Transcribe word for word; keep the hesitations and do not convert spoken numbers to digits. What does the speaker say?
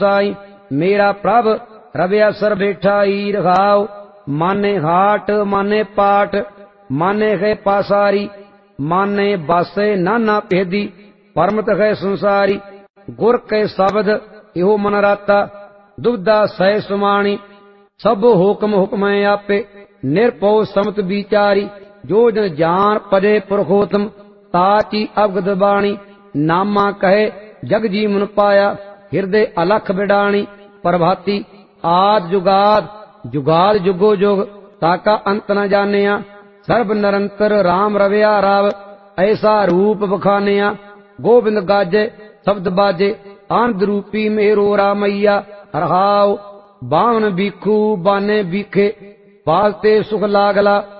साई मेरा प्रभ रविया सर बैठाई रखाओ। माने हाट माने पाठ माने है पासारी माने बासे नाना भेदी परमत है संसारी। गुर के शब्द इहो मन राता दुबदा सह सुमाणी। सब हुक्म हुक्म आपे निरपो समत विचारी। जो जन जान पदे पुरखोत्तम ताची अवगत बाणी। नामा कहे जग जीवन पाया हृदय अलख बिडाणी। प्रभाती आद जुगाद जुगाद जुगो जुग ताका अंत न जानिया। सर्ब निरंतर राम रविया राव ऐसा रूप बखानिया। गोविंद गाजे शब्द बाजे आनंद रूपी मेरो रामैया। रहाओ बावन बीखू बाने बीखे बाजते सुख लागला।